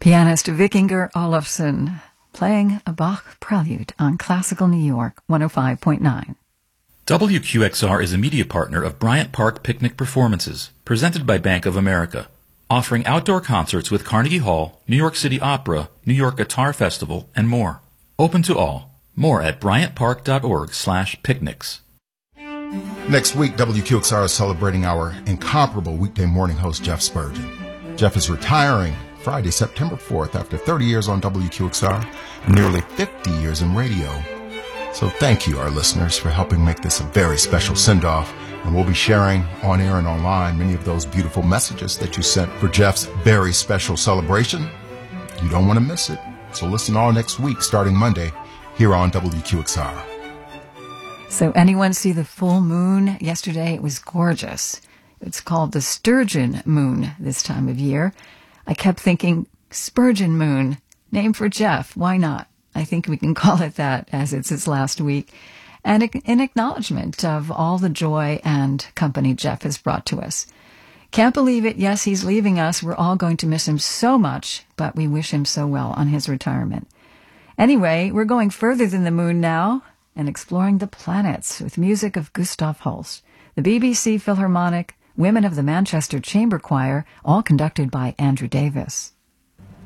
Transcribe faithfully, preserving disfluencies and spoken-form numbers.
Pianist Vikinger Olofsson playing a Bach prelude on Classical New York one oh five point nine. W Q X R is a media partner of Bryant Park Picnic Performances, presented by Bank of America, offering outdoor concerts with Carnegie Hall, New York City Opera, New York Guitar Festival, and more. Open to all. More at bryantpark.org slash picnics. Next week, W Q X R is celebrating our incomparable weekday morning host, Jeff Spurgeon. Jeff is retiring Friday, September fourth, after thirty years on W Q X R and nearly fifty years in radio. So thank you, our listeners, for helping make this a very special send-off. And we'll be sharing on air and online many of those beautiful messages that you sent for Jeff's very special celebration. You don't want to miss it. So listen all next week, starting Monday, here on W Q X R. So anyone see the full moon yesterday? It was gorgeous. It's called the Sturgeon Moon this time of year. I kept thinking, Spurgeon Moon, name for Jeff. Why not? I think we can call it that as it's his last week. And in acknowledgement of all the joy and company Jeff has brought to us. Can't believe it. Yes, he's leaving us. We're all going to miss him so much, but we wish him so well on his retirement. Anyway, we're going further than the moon now and exploring the planets with music of Gustav Holst, the B B C Philharmonic, Women of the Manchester Chamber Choir, all conducted by Andrew Davis.